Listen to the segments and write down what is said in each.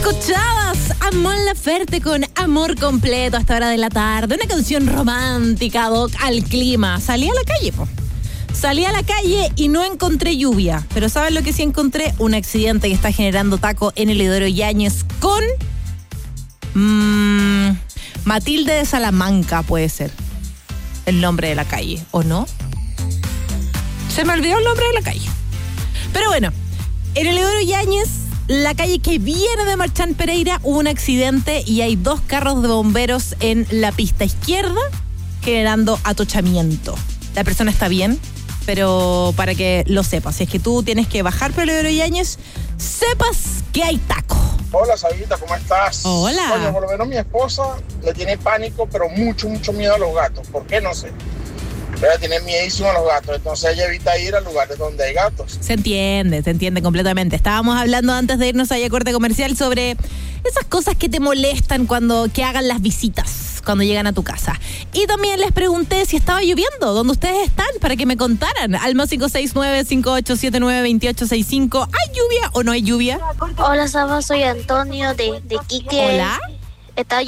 Escuchabas a Mon Laferte con Amor Completo a esta hora de la tarde. Una canción romántica, Doc, al clima. Salí a la calle, po. Salí a la calle y no encontré lluvia. Pero ¿saben lo que sí encontré? Un accidente que está generando taco en el Isidoro Yáñez con... Matilde de Salamanca puede ser el nombre de la calle, ¿o no? Se me olvidó el nombre de la calle. Pero bueno, en el Isidoro Yáñez, la calle que viene de Marchán Pereira, hubo un accidente y hay 2 carros de bomberos en la pista izquierda generando atochamiento. La persona está bien, pero para que lo sepas, si es que tú tienes que bajar por el Isidoro Yáñez, sepas que hay taco. Hola, Sabita, ¿cómo estás? Hola. Bueno, por lo menos mi esposa le tiene pánico, pero mucho miedo a los gatos. ¿Por qué? No sé. Pero ella tiene miedísimo a los gatos, entonces ella evita ir a lugares donde hay gatos. Se entiende completamente. Estábamos hablando antes de irnos a corte comercial sobre esas cosas que te molestan que hagan las visitas, cuando llegan a tu casa. Y también les pregunté si estaba lloviendo, ¿dónde ustedes están? Para que me contaran. Al más 569-5879-2865. ¿Hay lluvia o no hay lluvia? Hola, Saba, soy Antonio de Quique. Hola. Está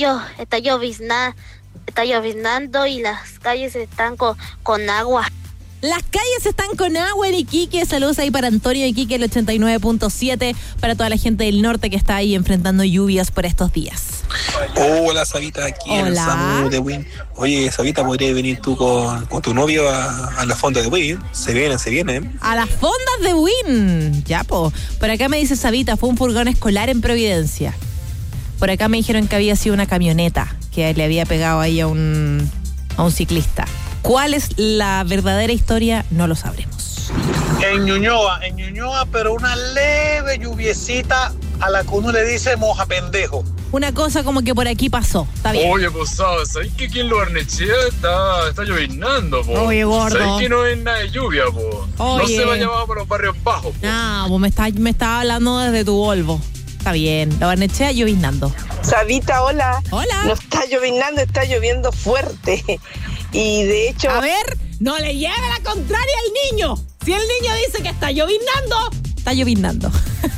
lloviznando y las calles están con agua. Las calles están con agua en Iquique. Saludos ahí para Antonio de Iquique, el 89.7. Para toda la gente del norte que está ahí enfrentando lluvias por estos días. Hola, Sabita, aquí en el Samu de Win. Oye, Sabita, ¿podrías venir tú con tu novio a la fonda de Win? Se viene. A las fondas de Win. Ya, po. Por acá me dice Sabita, fue un furgón escolar en Providencia. Por acá me dijeron que había sido una camioneta que le había pegado ahí a un ciclista. ¿Cuál es la verdadera historia? No lo sabremos. En Ñuñoa, pero una leve lluviecita a la que uno le dice moja pendejo. Una cosa como que por aquí pasó, está bien. Oye, pues, ¿sabes que aquí en Barnechea está lloviznando, po? Oye, gordo. ¿Sabes que no es nada de lluvia, po? Oye. No se va a llevar para los barrios bajos, po. No, pues me estaba hablando desde tu Volvo. Está bien, la Barnechea lloviznando. Sabita, hola. Hola. No está lloviznando, está lloviendo fuerte. Y de hecho... A ver, no le lleve la contraria al niño. Si el niño dice que está lloviznando, está lloviznando.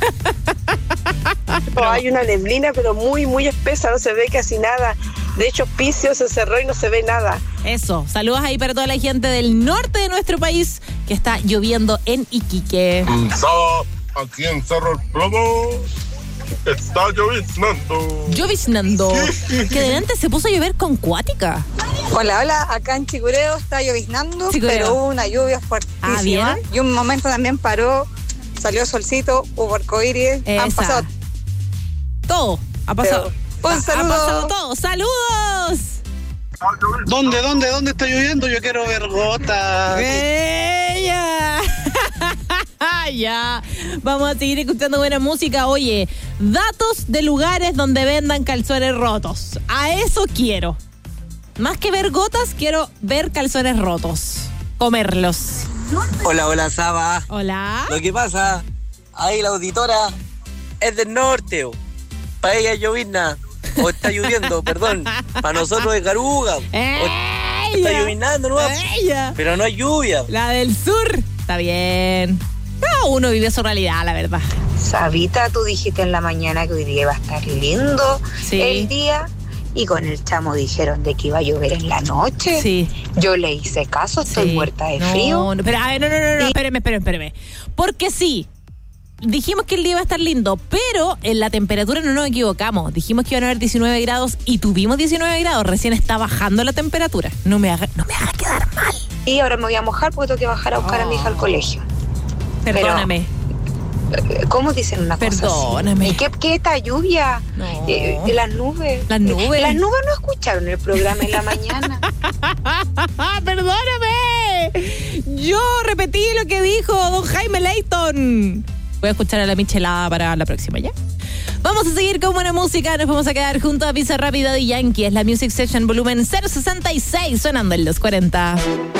Hay una neblina, pero muy espesa, no se ve casi nada. De hecho, Picio se cerró y no se ve nada. Eso, saludos ahí para toda la gente del norte de nuestro país que está lloviendo en Iquique. Aquí en Cerro El Plomo está lloviznando. Que delante se puso a llover con cuática. Hola, acá en Chicureo está lloviznando, pero hubo una lluvia fuertísima. Ah, ¿bien? Y un momento también paró, salió solcito, hubo arcoíris, han pasado todo, ha pasado. Un saludo. Ha pasado todo, ¡saludos! ¿Dónde está lloviendo? Yo quiero ver gotas. ¡Bella! Ya, vamos a seguir escuchando buena música. Oye, datos de lugares donde vendan calzones rotos. A eso quiero. Más que ver gotas, quiero ver calzones rotos. Comerlos. Hola, Saba. Hola. Lo que pasa, ahí la auditora es del norte. Para ella es llovizna. O está lloviendo, perdón. Para nosotros es garuga. Está lloviznando, ¿no? Pero no hay lluvia. La del sur. Está bien. No, uno vive su realidad, la verdad. Sabita, tú dijiste en la mañana que hoy día iba a estar lindo el día. Y con el chamo dijeron de que iba a llover en la noche. Sí. Yo le hice caso, estoy muerta de frío. No, pero a ver, no. Espérame. Porque sí, dijimos que el día iba a estar lindo, pero en la temperatura no nos equivocamos. Dijimos que iban a haber 19 grados y tuvimos 19 grados. Recién está bajando la temperatura. No me haga quedar mal. Y ahora me voy a mojar porque tengo que bajar a buscar a mi hija al colegio. Perdóname. Pero, ¿cómo dicen una cosa así? Perdóname. ¿Y qué esta lluvia? No. Las nubes. Las nubes. Las nubes no escucharon el programa en la mañana. Perdóname. Yo repetí lo que dijo don Jaime Leighton. Voy a escuchar a la michelada para la próxima, ¿ya? Vamos a seguir con buena música. Nos vamos a quedar junto a Pizza Rápida de Yankee. Es la Music Session volumen 066 sonando en los 40.